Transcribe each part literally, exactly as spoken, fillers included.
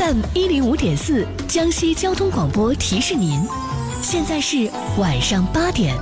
F M 一零五点四，江西交通广播提示您，现在是晚上八点。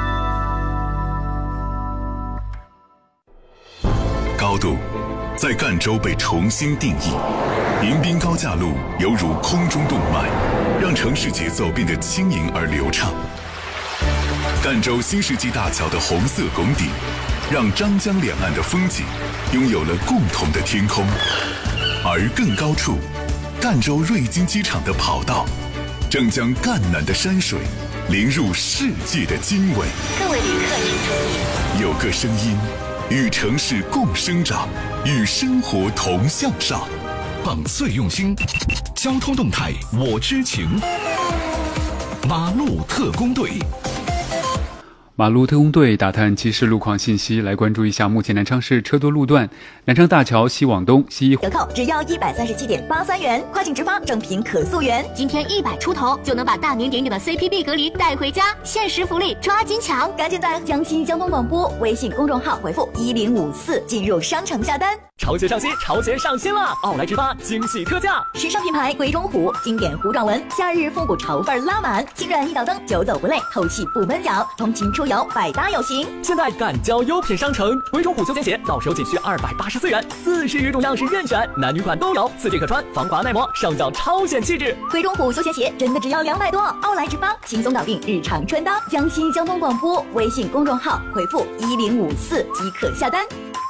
高度在赣州被重新定义，迎宾高架路犹如空中动脉，让城市节奏变得轻盈而流畅。赣州新世纪大桥的红色拱顶，让张江两岸的风景拥有了共同的天空。而更高处，赣州瑞金机场的跑道正将赣南的山水淋入世界的经纬。 各位旅客请注意， 有个声音与城市共生长，与生活同向上。 绑穗用心，交通动态我知情。马路特工队。 马路特工队打探即时路况信息，来关注一下目前南昌市车多路段。南昌大桥西往东西折扣只要一百三十七点八三元，跨境直发，正品可溯源。 今天一百出头就能把大名鼎鼎的 C P B 隔离带回家，限时福利抓紧抢！ 赶紧在江西交通广播微信公众号回复一零五四进入商城下单。 潮鞋上新，潮鞋上新了！奥莱直发惊喜特价， 时尚品牌鬼冢虎经典弧状纹，夏日复古潮范拉满，轻软一脚蹬，久走不累，透气不闷脚，通勤出游百搭有型。 现在赶交优品商城，鬼冢虎休闲鞋到手仅需二百八十四元，四十余种样式任选，男女款都有，四季可穿，防滑耐磨，上脚超显气质。 鬼冢虎休闲鞋真的只要两百多，奥莱直发轻松搞定日常穿搭。江西交通广播微信公众号回复一零五四即可下单。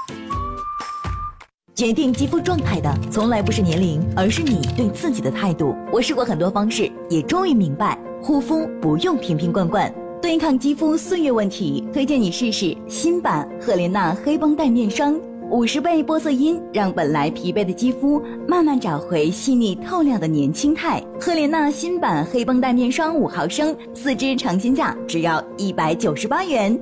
决定肌肤状态的从来不是年龄，而是你对自己的态度。我试过很多方式，也终于明白，护肤不用瓶瓶罐罐。对抗肌肤岁月问题，推荐你试试新版赫莲娜黑绷带面霜，五十倍玻色因让本来疲惫的肌肤慢慢找回细腻透亮的年轻态。赫莲娜新版黑绷带面霜五毫升，四支尝鲜价只要一百九十八元。